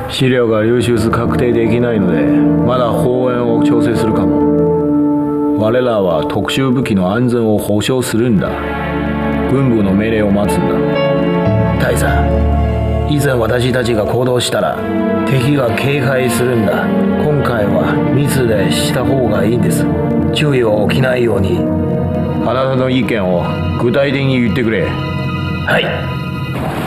資料が流出確定できないのでまだ放援を調整するかも。我らは特殊武器の安全を保証するんだ。軍部の命令を待つんだ。 大佐、いざ私たちが行動したら敵が警戒するんだ。今回は密でした方がいいんです。注意を起きないように。 あなたの意見を具体的に言ってくれ。 はい。